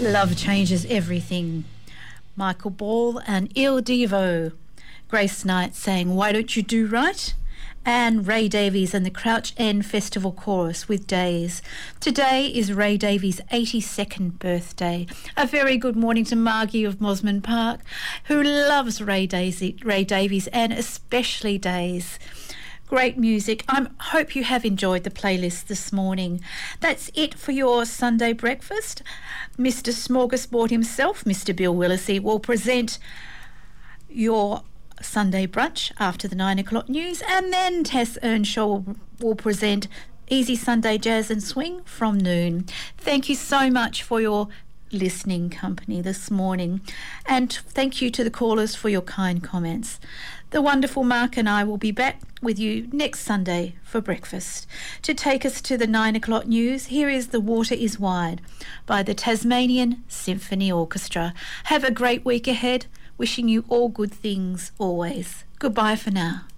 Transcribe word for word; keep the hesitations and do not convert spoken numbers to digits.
Love Changes Everything. Michael Ball and Il Divo. Grace Knight saying Why Don't You Do Right? And Ray Davies and the Crouch End Festival Chorus with Days. Today is Ray Davies' eighty-second birthday. A very good morning to Margie of Mosman Park, who loves Ray, Daisy, Ray Davies and especially Days. Great music. I hope you have enjoyed the playlist this morning. That's it for your Sunday breakfast. Mister Smorgasbord himself, Mister Bill Willisey, will present your Sunday brunch after the nine o'clock news, and then Tess Earnshaw will, will present Easy Sunday Jazz and Swing from noon. Thank you so much for your listening company this morning, and thank you to the callers for your kind comments. The wonderful Mark and I will be back with you next Sunday for breakfast. To take us to the nine o'clock news, here is The Water is Wide by the Tasmanian Symphony Orchestra. Have a great week ahead. Wishing you all good things always. Goodbye for now.